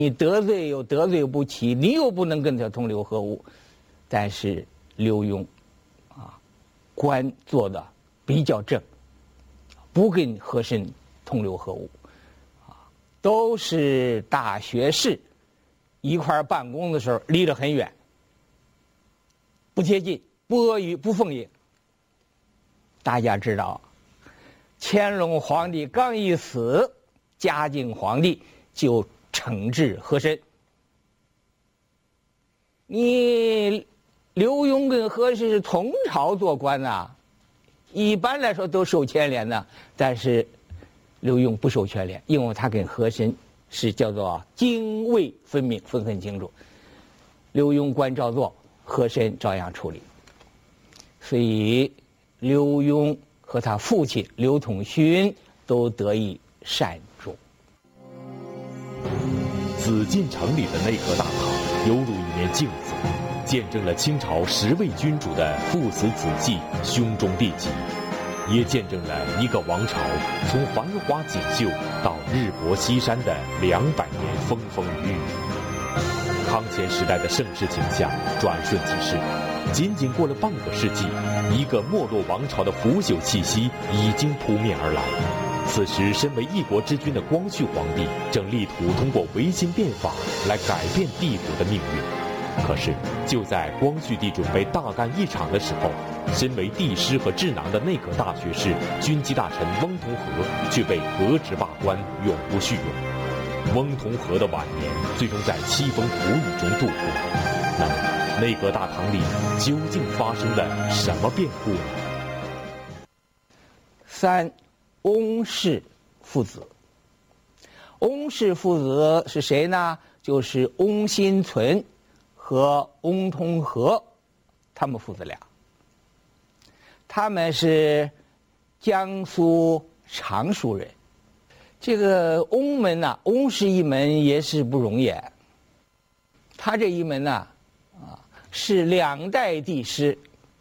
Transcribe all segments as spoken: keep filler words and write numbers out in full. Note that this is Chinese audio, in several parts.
你得罪又得罪不起，你又不能跟他同流合污。但是刘墉啊，官做的比较正，不跟和珅同流合污，啊，都是大学士，一块儿办公的时候离得很远，不接近，不阿谀，不奉迎。大家知道，乾隆皇帝刚一死，嘉靖皇帝就惩治和珅。你刘墉跟和珅是同朝做官啊，一般来说都受牵连的，但是刘墉不受牵连，因为他跟和珅是叫做泾渭分明，分很清楚。刘墉官照做，和珅照样处理，所以刘墉和他父亲刘统勋都得以善终。 紫禁城里的内阁大堂犹如一面镜子，见证了清朝十位君主的父死子继、兄终弟及，也见证了一个王朝从繁华锦绣到日薄西山的两百年风风雨雨。康乾时代的盛世景象转瞬即逝，仅仅过了半个世纪，一个没落王朝的腐朽气息已经扑面而来。此时，身为一国之君的光绪皇帝正力图通过维新变法来改变帝国的命运。可是，就在光绪帝准备大干一场的时候，身为帝师和智囊的内阁大学士、军机大臣翁同龢却被革职罢官，永不叙用。翁同龢的晚年最终在凄风苦雨中度过。那么，内阁大堂里究竟发生了什么变故呢？ 三，翁氏父子。翁氏父子是谁呢？就是翁心存和翁同龢，他们父子俩。他们是江苏常熟人。这个翁门呐、啊，翁氏一门也是不容易。他这一门呐、啊，啊，是两代帝师，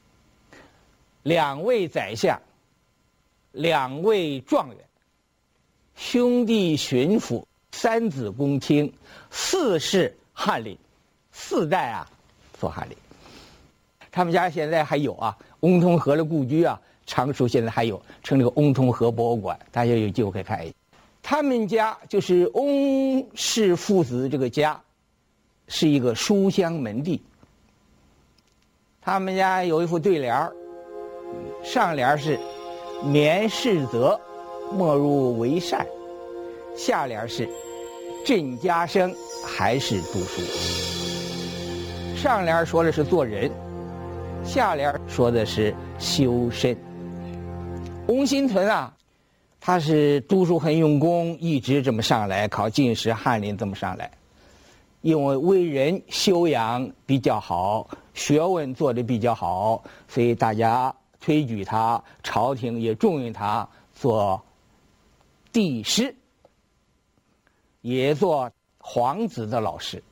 两位宰相，两位状元，兄弟巡抚，三子公卿，四世翰林，四代啊做翰林。他们家现在还有啊，翁同龢的故居啊，常熟现在还有，成了个翁同龢博物馆，大家有机会可以看一下。他们家就是翁氏父子这个家，是一个书香门第。他们家有一副对联儿，上联是“免世则，莫入为善”，下联是“朕家生，还是读书”。上联说的是做人，下联说的是修身。翁心存啊，他是读书很用功，一直这么上来，考进士、翰林这么上来。因为为人修养比较好，学问做得比较好，所以大家推举他，朝廷也重用他做帝师，也做皇子的老师。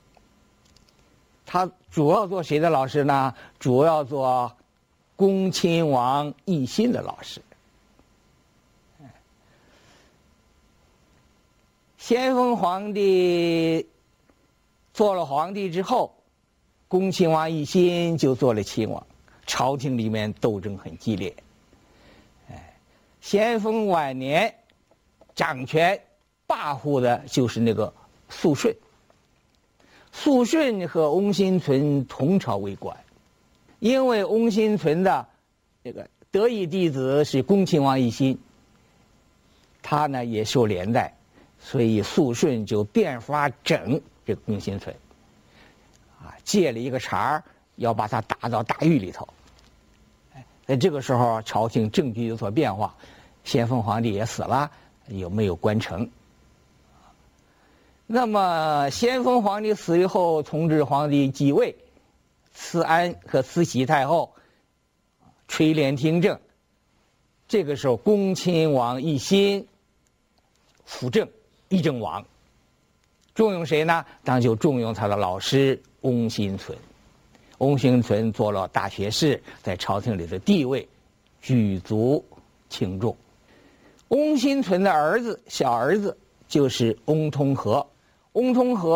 他主要做谁的老师呢？主要做恭亲王奕欣的老师。咸丰皇帝做了皇帝之后，恭亲王奕欣就做了亲王，朝廷里面斗争很激烈。哎，咸丰晚年掌权跋扈的就是那个肃顺。肃顺和翁心存同朝为官，因为翁心存的这个得意弟子是恭亲王奕欣，他呢也受连带。所以肃顺就变法整这个翁心存，啊，借了一个茬儿，要把他打到大狱里头。在这个时候，朝廷政局有所变化，咸丰皇帝也死了，有没有关成？那么咸丰皇帝死以后，同治皇帝继位，慈安和慈禧太后垂帘听政。这个时候，恭亲王奕欣辅政。议政王重用谁呢？当然就重用他的老师翁心存。翁心存做了大学士，在朝廷里的地位举足轻重。翁心存的儿子，小儿子就是翁同龢。 翁同龢